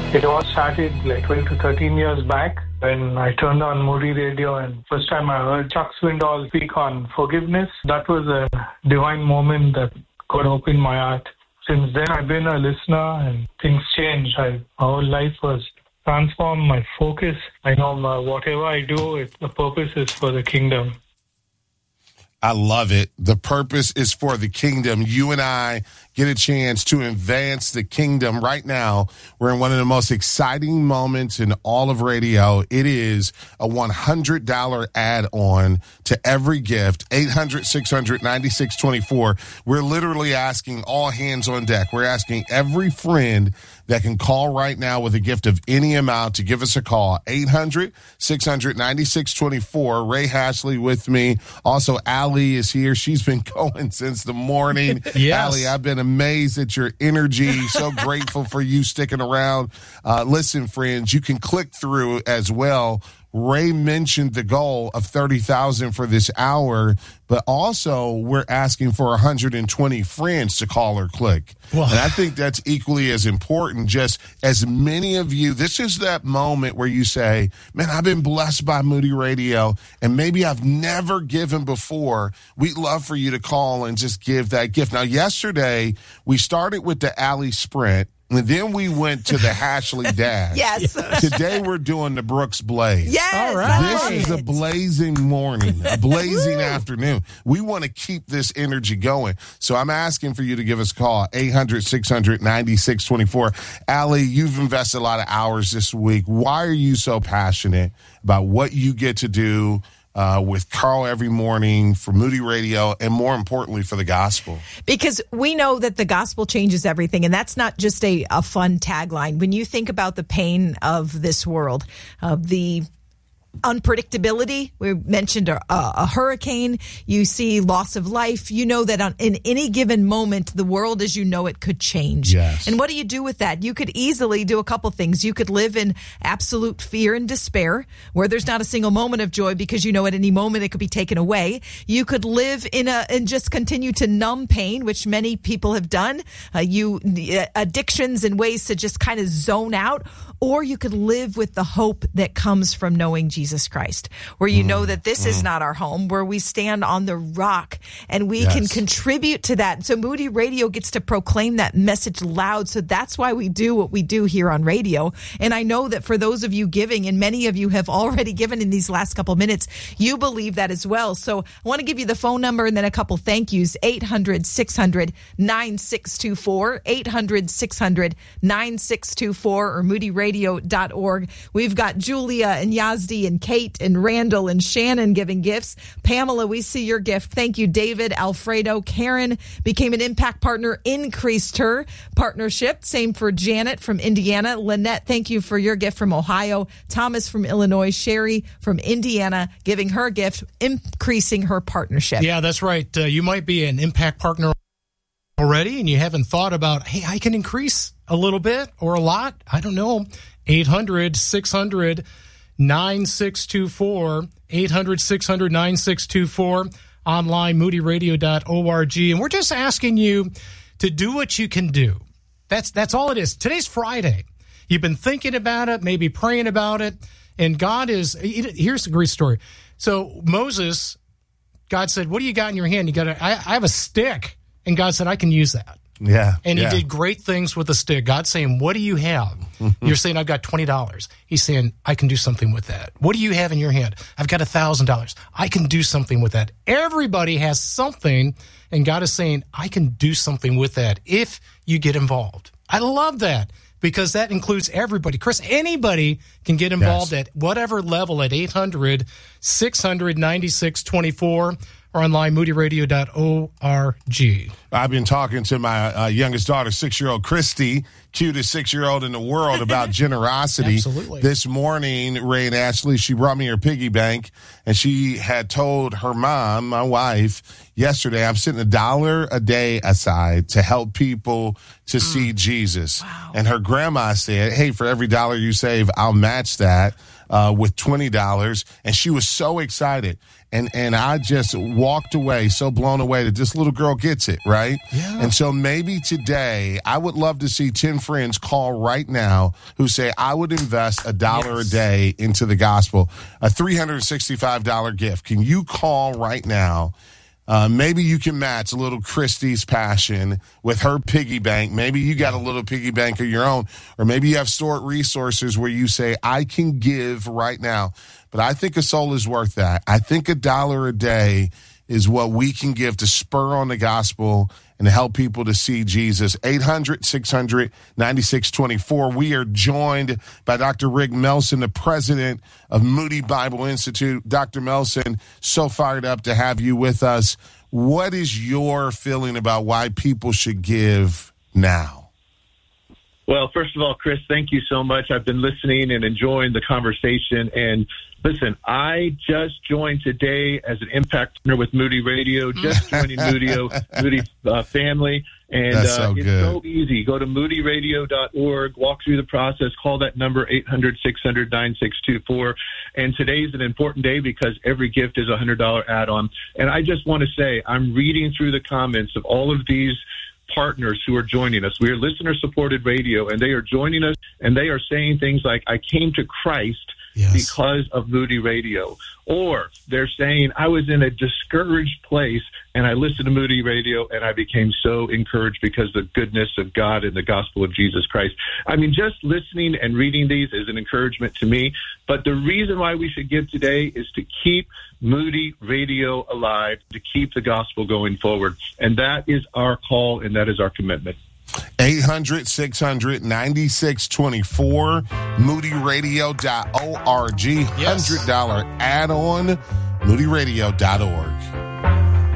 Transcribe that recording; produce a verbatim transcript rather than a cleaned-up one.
It all started like twelve to thirteen years back when I turned on Moody Radio, and first time I heard Chuck Swindoll speak on forgiveness. That was a divine moment that God opened my heart. Since then, I've been a listener and things changed. I, my whole life was transformed, my focus. I know my, whatever I do, it, the purpose is for the kingdom. I love it. The purpose is for the kingdom. You and I get a chance to advance the kingdom right now. We're in one of the most exciting moments in all of radio. It is a one hundred dollars add-on to every gift, eight hundred, six hundred, ninety-six twenty-four. We're literally asking all hands on deck. We're asking every friend that can call right now with a gift of any amount to give us a call. eight hundred, six hundred, ninety-six twenty-four. Ray Hashley with me. Also, Allie is here. She's been going since the morning. Yes. Allie, I've been amazed at your energy. So grateful for you sticking around. Uh, listen, friends, you can click through as well. Ray mentioned the goal of thirty thousand for this hour, but also we're asking for one hundred twenty friends to call or click. Well, and I think that's equally as important. Just as many of you, this is that moment where you say, man, I've been blessed by Moody Radio, and maybe I've never given before. We'd love for you to call and just give that gift. Now, yesterday, we started with the Alley Sprint. And then we went to the Hashley Dash. Yes. Today we're doing the Brooks Blaze. Yes. All right. This is a blazing morning, a blazing afternoon. We want to keep this energy going. So I'm asking for you to give us a call, eight hundred, six hundred, ninety-six twenty-four. Allie, you've invested a lot of hours this week. Why are you so passionate about what you get to do Uh, with Carl every morning for Moody Radio, and more importantly for the gospel? Because we know that the gospel changes everything, and that's not just a, a fun tagline. When you think about the pain of this world, of the unpredictability, we mentioned a, a hurricane, you see loss of life, you know that on, in any given moment, the world as you know it could change. Yes. And what do you do with that? You could easily do a couple things. You could live in absolute fear and despair, where there's not a single moment of joy because you know at any moment it could be taken away. You could live in a and just continue to numb pain, which many people have done. Uh, you uh, addictions and ways to just kind of zone out. Or you could live with the hope that comes from knowing Jesus Christ, where you mm. know that this mm. is not our home, where we stand on the rock and we yes. can contribute to that. So Moody Radio gets to proclaim that message loud. So that's why we do what we do here on radio. And I know that for those of you giving, and many of you have already given in these last couple minutes, you believe that as well. So I want to give you the phone number and then a couple thank yous. eight hundred, six hundred, nine six two four, eight hundred, six hundred, nine six two four, or moody radio dot org. We've got Julia and Yazdi and Kate and Randall and Shannon giving gifts. Pamela, we see your gift. Thank you, David. Alfredo. Karen became an impact partner, increased her partnership. Same for Janet from Indiana. Lynette, thank you for your gift from Ohio. Thomas from Illinois. Sherry from Indiana giving her gift, increasing her partnership. Yeah, that's right. Uh, you might be an impact partner already and you haven't thought about, hey, I can increase a little bit or a lot. I don't know. eight hundred, six hundred, nine six two four, eight hundred, six hundred, nine six two four, online, moody radio dot org. And we're just asking you to do what you can do. That's that's all it is. Today's Friday. You've been thinking about it, maybe praying about it, and God is, here's a great story. So Moses, God said, what do you got in your hand? You got a, I, I have a stick. And God said, I can use that. Yeah. And he yeah. did great things with the stick. God's saying, what do you have? You're saying, I've got twenty dollars. He's saying, I can do something with that. What do you have in your hand? I've got one thousand dollars. I can do something with that. Everybody has something, and God is saying, I can do something with that if you get involved. I love that because that includes everybody. Chris, anybody can get involved yes. at whatever level at eight hundred, six hundred, ninety-six twenty-four. Or online, moody radio dot org. I've been talking to my uh, youngest daughter, six-year-old Christy, cutest six-year-old in the world, about generosity. Absolutely. This morning, Ray and Ashley, she brought me her piggy bank, and she had told her mom, my wife, yesterday, I'm setting a dollar a day aside to help people to mm. see Jesus. Wow. And her grandma said, hey, for every dollar you save, I'll match that. uh, with twenty dollars, and she was so excited. And and I just walked away so blown away that this little girl gets it, right? Yeah. And so maybe today, I would love to see ten friends call right now who say, I would invest a dollar Yes. a day into the gospel, a three hundred sixty-five dollars gift. Can you call right now? Uh, maybe you can match little Christy's passion with her piggy bank. Maybe you got a little piggy bank of your own, or maybe you have stored resources where you say, I can give right now. But I think a soul is worth that. I think a dollar a day is what we can give to spur on the gospel and help people to see Jesus. eight hundred, six hundred, ninety-six twenty-four. We are joined by Doctor Rick Melson, the president of Moody Bible Institute. Doctor Melson, so fired up to have you with us. What is your feeling about why people should give now? Well, first of all, Chris, thank you so much. I've been listening and enjoying the conversation. And listen, I just joined today as an impact partner with Moody Radio, just joining Moody, Moody uh, family. And That's so uh, it's good. so easy. Go to moody radio dot org, walk through the process, call that number eight hundred, six hundred, nine six two four. And today's an important day because every gift is a one hundred dollars add-on. And I just want to say, I'm reading through the comments of all of these partners who are joining us. We are listener-supported radio, and they are joining us, and they are saying things like, I came to Christ Yes. because of Moody Radio. Or they're saying, I was in a discouraged place, and I listened to Moody Radio, and I became so encouraged because of the goodness of God and the gospel of Jesus Christ. I mean, just listening and reading these is an encouragement to me. But the reason why we should give today is to keep Moody Radio alive, to keep the gospel going forward. And that is our call, and that is our commitment. eight hundred, six hundred, ninety-six twenty-four, moody radio dot org, Yes. one hundred dollars add-on, moody radio dot org.